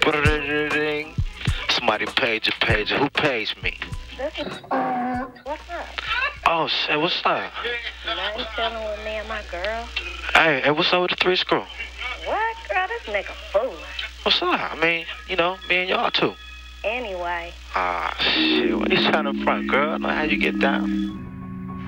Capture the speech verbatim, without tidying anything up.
Ding. Somebody paid your page. Who pays me? This is, what's up? Oh shit, what's up? Nothing chilling with me and my girl. Hey, hey, what's up with the three screw? What? Girl, this nigga fooling. What's up? I mean, you know, me and y'all too. Anyway. Ah, shit, what you trying to front, girl? I know how you get down.